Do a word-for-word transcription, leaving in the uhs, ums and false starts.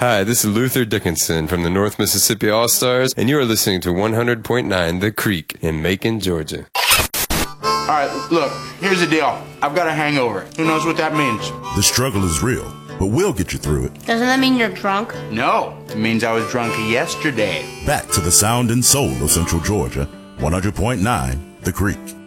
Hi, this is Luther Dickinson from the North Mississippi All-Stars, and you are listening to one hundred point nine The Creek in Macon, Georgia. All right, look, here's the deal. I've got a hangover. Who knows what that means? The struggle is real, but we'll get you through it. Doesn't that mean you're drunk? No, it means I was drunk yesterday. Back to the sound and soul of Central Georgia, one hundred point nine The Creek.